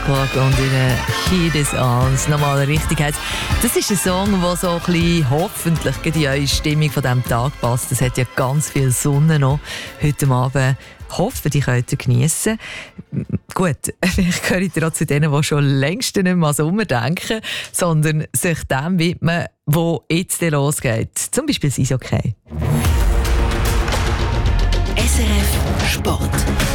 Clock und ihnen «Heat is on». Nochmal richtig heißt. Das ist ein Song, der so ein bisschen hoffentlich in eure Stimmung von diesem Tag passt. Es hat ja ganz viel Sonne noch heute Abend. Ich hoffe, die könnt ihr geniessen. Gut, vielleicht gehört ihr auch zu denen, die schon längst nicht mehr an Sommer denken, sondern sich dem widmen, wo jetzt losgeht. Zum Beispiel das Eishockey. SRF Sport.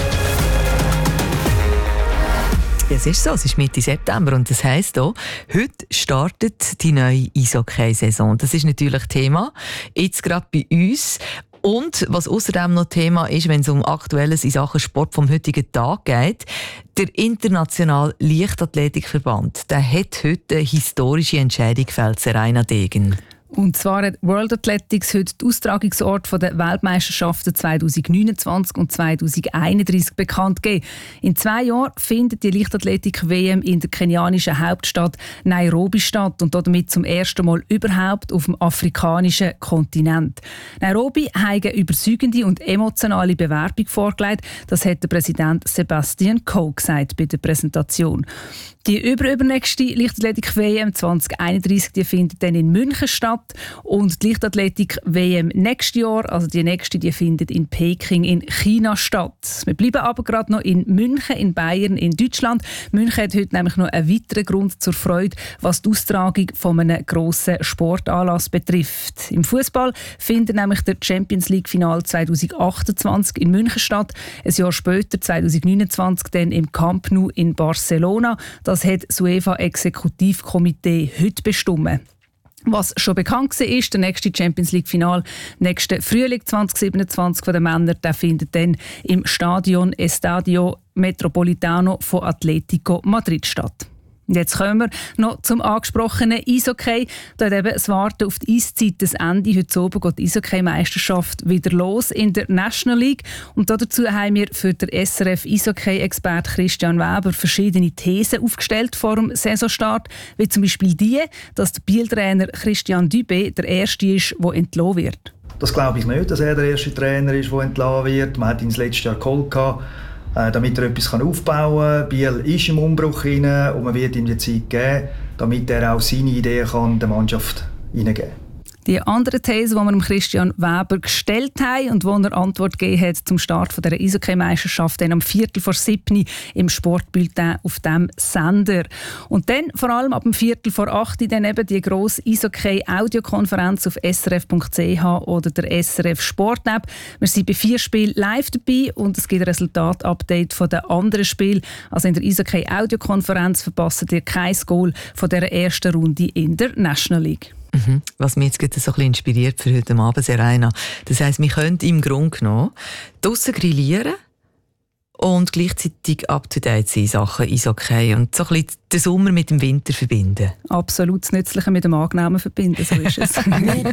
Ja, es ist so, es ist Mitte September und das heisst auch, heute startet die neue Eishockey-Saison. Das ist natürlich Thema, jetzt gerade bei uns. Und was außerdem noch Thema ist, wenn es um Aktuelles in Sachen Sport vom heutigen Tag geht, der Internationale Leichtathletikverband, der hat heute eine historische Entscheidung gefällt, Serena Degen. Und zwar hat World Athletics heute den Austragungsort der Weltmeisterschaften 2029 und 2031 bekannt gegeben. In 2 Jahren findet die Leichtathletik-WM in der kenianischen Hauptstadt Nairobi statt und damit zum ersten Mal überhaupt auf dem afrikanischen Kontinent. Nairobi hat eine überzeugende und emotionale Bewerbung vorgelegt. Das hat der Präsident Sebastian Coe gesagt bei der Präsentation. Die übernächste Leichtathletik-WM 2031 die findet dann in München statt und die Leichtathletik-WM nächstes Jahr, also die nächste, die findet in Peking in China statt. Wir bleiben aber gerade noch in München, in Bayern, in Deutschland. München hat heute nämlich noch einen weiteren Grund zur Freude, was die Austragung von einem grossen Sportanlass betrifft. Im Fußball findet nämlich der Champions League-Final 2028 in München statt. Ein Jahr später, 2029, dann im Camp Nou in Barcelona. Das hat das UEFA-Exekutivkomitee heute bestimmt. Was schon bekannt war, ist der nächste Champions League-Final nächsten Frühling 2027 von den Männern. Der findet dann im Stadion Estadio Metropolitano von Atletico Madrid statt. Jetzt kommen wir noch zum angesprochenen Eishockey. Da hat eben das Warten auf die Eiszeit das Ende. Heute Abend geht die Eishockey-Meisterschaft wieder los in der National League. Und dazu haben wir für den SRF-Eishockey-Expert Christian Weber verschiedene Thesen aufgestellt vor dem Saisonstart. Wie zum Beispiel die, dass der Biel-Trainer Christian Dubé der Erste ist, der entlassen wird. Das glaube ich nicht, dass er der erste Trainer ist, der entlassen wird. Man hat ihn das letzte Jahr geholt, damit er etwas aufbauen kann. Biel ist im Umbruch rein und man wird ihm die Zeit geben, damit er auch seine Ideen der Mannschaft hineingeben kann. Die andere These, die wir Christian Weber gestellt haben und wo er Antwort gegeben hat zum Start der Eishockey-Meisterschaft am 7:15 im Sportbulletin auf diesem Sender. Und dann vor allem ab 7:45 dann eben die grosse Eishockey-Audiokonferenz auf srf.ch oder der SRF Sport-App. Wir sind bei 4 Spielen live dabei und es gibt ein Resultat-Update von den anderen Spielen. Also in der Eishockey-Audiokonferenz verpasst ihr kein Goal von dieser ersten Runde in der National League. Was mich jetzt so ein bisschen inspiriert für heute Abend, Serena. Das heisst, wir können im Grunde genommen draussen grillieren und gleichzeitig up-to-date sein in Sachen Eishockey und so ein bisschen den Sommer mit dem Winter verbinden. Absolut das Nützliche mit dem Angenehmen verbinden, so ist es.